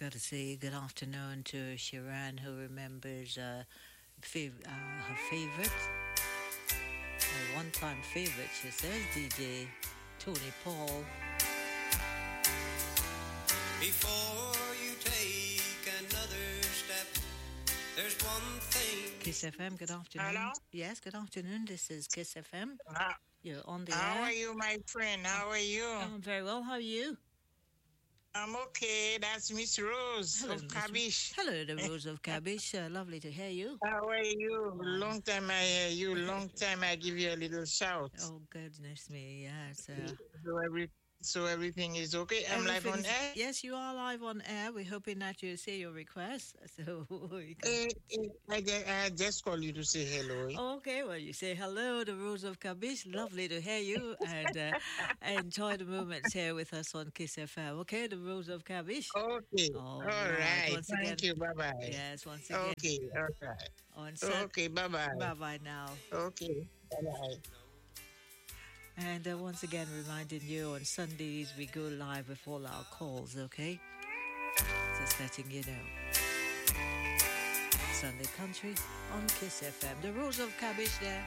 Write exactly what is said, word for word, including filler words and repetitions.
got to say good afternoon to Sharon, who remembers uh, fav- uh, her favorite, a one-time favorite, she says, D J Tony Paul. Before you take another step, there's one thing. Kiss F M, good afternoon. Hello? Yes, good afternoon. This is Kiss F M. How, You're on the how air. are you, my friend? How are you? I'm very well. How are you? I'm okay. That's Miss Rose Hello, of Miss Cabbage. Hello, the Rose of Cabbage. Uh, lovely to hear you. How are you? Long time I hear you. Long time I give you a little shout. Oh, goodness me. Yes. Uh, So, every, so everything is okay. I'm live on everything's- air. Yes, you are live on air. We're hoping that you say your request. So we can... Eh, eh, I, ju- I just call you to say hello. eh. Okay, well, you say hello, the Rose of Cabbage. Lovely to hear you, and uh, enjoy the moments here with us on Kiss F M. Okay, the Rose of Cabbage. Okay. All All right. right. Once Thank again- you. Bye bye. Yes, once again Okay. All right. on Sun. Okay. Bye bye. Bye bye now. Okay. Bye bye. And uh, once again, reminding you on Sundays we go live with all our calls. Okay, just letting you know. Sunday Country on Kiss F M. The Rose of Cabbage there.